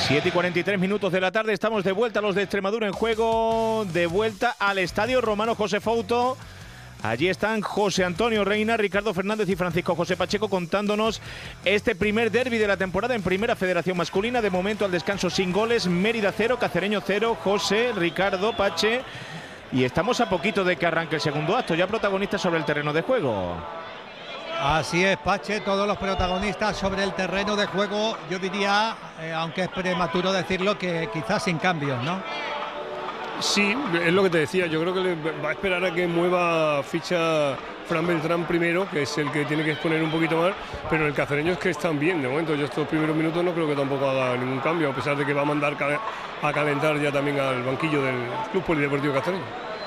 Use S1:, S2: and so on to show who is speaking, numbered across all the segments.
S1: 7:43 de la tarde, estamos de vuelta los de Extremadura en juego, de vuelta al Estadio Romano José Fouto. Allí están José Antonio Reina, Ricardo Fernández y Francisco José Pacheco contándonos este primer derbi de la temporada en Primera Federación Masculina. De momento al descanso sin goles, Mérida 0, Cacereño 0, José, Ricardo, Pache. Y estamos a poquito de que arranque el segundo acto, ya protagonistas sobre el terreno de juego.
S2: Así es, Pache, todos los protagonistas sobre el terreno de juego, yo diría, aunque es prematuro decirlo, que quizás sin cambios, ¿no?
S3: Sí, es lo que te decía, yo creo que va a esperar a que mueva ficha Fran Beltrán primero, que es el que tiene que exponer un poquito más, pero el Cacereño es que están bien, de momento yo estos primeros minutos no creo que tampoco haga ningún cambio, a pesar de que va a mandar a calentar ya también al banquillo del Club Polideportivo Cacereño.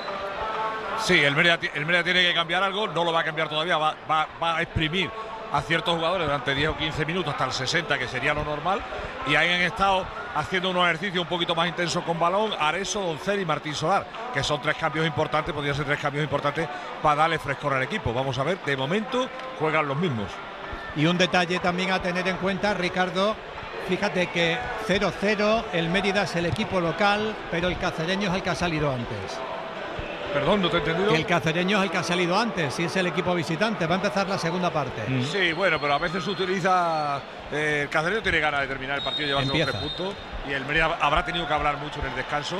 S4: Sí, el Mérida tiene que cambiar algo, no lo va a cambiar todavía, va a exprimir a ciertos jugadores durante 10 o 15 minutos hasta el 60, que sería lo normal, y ahí han estado haciendo unos ejercicios un poquito más intensos con balón, Areso, Doncel y Martín Solar, que son tres cambios importantes, podrían ser tres cambios importantes para darle frescor al equipo. Vamos a ver, de momento juegan los mismos.
S2: Y un detalle también a tener en cuenta, Ricardo, fíjate que 0-0, el Mérida es el equipo local, pero el Cacereño es el que ha salido antes.
S4: Perdón, no te he entendido.
S2: Que el Cacereño es el que ha salido antes, si es el equipo visitante. Va a empezar la segunda parte.
S4: Sí, bueno, pero a veces se utiliza. El Cacereño tiene ganas de terminar el partido, llevarse los 3 puntos. Y el Mérida habrá tenido que hablar mucho en el descanso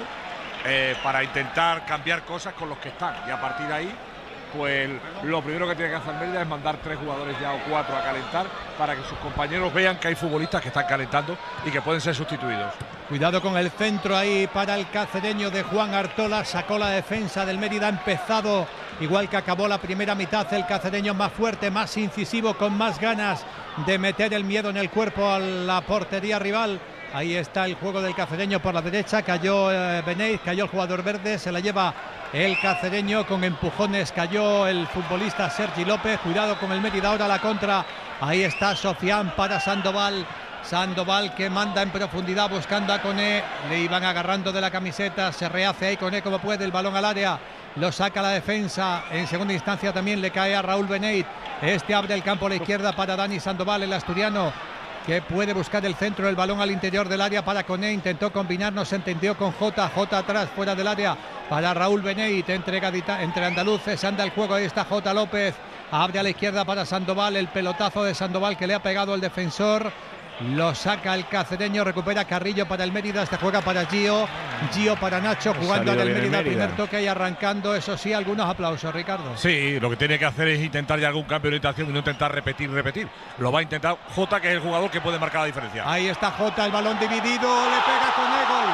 S4: para intentar cambiar cosas con los que están. Y a partir de ahí, pues lo primero que tiene que hacer Mérida es mandar 3 jugadores ya o 4 a calentar para que sus compañeros vean que hay futbolistas que están calentando y que pueden ser sustituidos.
S2: Cuidado con el centro ahí para el Cacereño de Juan Artola. Sacó la defensa del Mérida, ha empezado igual que acabó la primera mitad. El Cacereño más fuerte, más incisivo, con más ganas de meter el miedo en el cuerpo a la portería rival. Ahí está el juego del Cacereño por la derecha. Cayó Beneit, cayó el jugador verde, se la lleva el Cacereño con empujones. Cayó el futbolista Sergi López. Cuidado con el Mérida, ahora la contra. Ahí está Sofián para Sandoval. Sandoval que manda en profundidad buscando a Koné, le iban agarrando de la camiseta, se rehace ahí Koné como puede, el balón al área, lo saca la defensa, en segunda instancia también le cae a Raúl Beneit, este abre el campo a la izquierda para Dani Sandoval, el asturiano, que puede buscar el centro, el balón al interior del área para Koné, intentó combinar, no se entendió con Jota atrás, fuera del área, para Raúl Beneit, entre andaluces, anda el juego, ahí está Jota López, abre a la izquierda para Sandoval, el pelotazo de Sandoval que le ha pegado el defensor. Lo saca el Cacereño, recupera Carrillo para el Mérida, este juega para Gio para Nacho, jugando al Mérida, primer toque y arrancando, eso sí, algunos aplausos, Ricardo.
S4: Sí, lo que tiene que hacer es intentar ya algún cambio de orientación y no intentar repetir. Lo va a intentar Jota, que es el jugador que puede marcar la diferencia.
S2: Ahí está Jota, el balón dividido, le pega con el gol.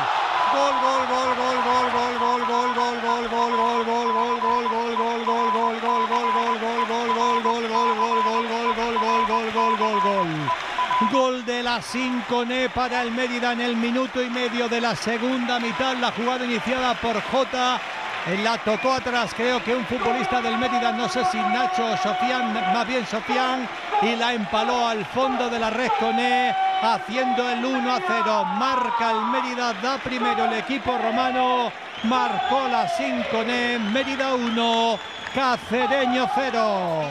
S2: Gol de la Sinconé para el Mérida en el minuto y medio de la segunda mitad. La jugada iniciada por Jota. La tocó atrás, creo que un futbolista del Mérida, no sé si Nacho o Sofián, más bien Sofián, y la empaló al fondo de la red Koné, haciendo el 1-0. Marca el Mérida, da primero el equipo romano, marcó la Sinconé, Mérida 1, Cacereño 0.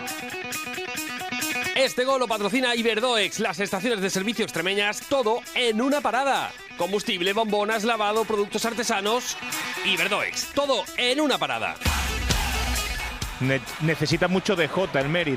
S5: Este gol lo patrocina Iberdoex, las estaciones de servicio extremeñas, todo en una parada. Combustible, bombonas, lavado, productos artesanos. Iberdoex, todo en una parada.
S1: Necesita mucho de Jota el Mérida.